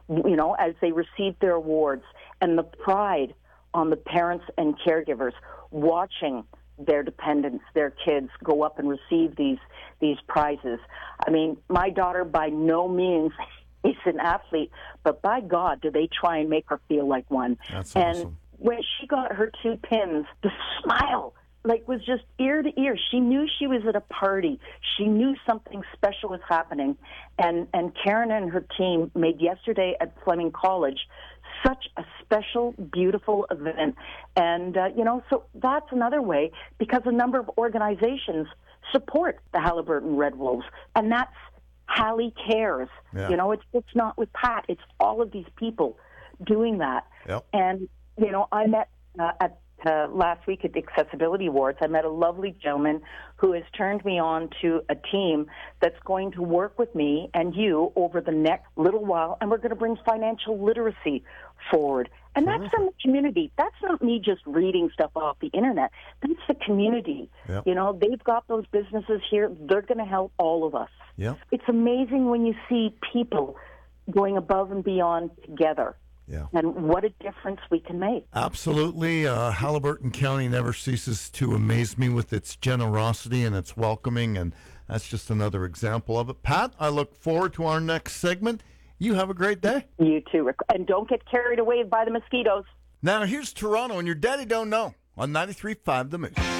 as they received their awards, and the pride on the parents and caregivers watching their dependents, their kids, go up and receive these prizes. I mean, my daughter by no means is an athlete, but by God, do they try and make her feel like one. That's and awesome. When she got her 2 pins, the smile was just ear to ear. She knew she was at a party. She knew something special was happening. And Karen and her team made yesterday at Fleming College such a special, beautiful event. And, so that's another way, because a number of organizations support the Haliburton Red Wolves, and that's Hallie Cares. Yeah. It's not with Pat. It's all of these people doing that. Yep. And, I met at last week at the Accessibility Awards, I met a lovely gentleman who has turned me on to a team that's going to work with me and you over the next little while, and we're going to bring financial literacy forward. And that's from the community. That's not me just reading stuff off the internet. That's the community. Yep. They've got those businesses here. They're going to help all of us. Yep. It's amazing when you see people going above and beyond together. Yeah. And what a difference we can make. Absolutely. Haliburton County never ceases to amaze me with its generosity and its welcoming, and that's just another example of it. Pat, I look forward to our next segment. You have a great day. You too, Rick. And don't get carried away by the mosquitoes. Now, here's Toronto, and your daddy don't know on 93.5 The Moose.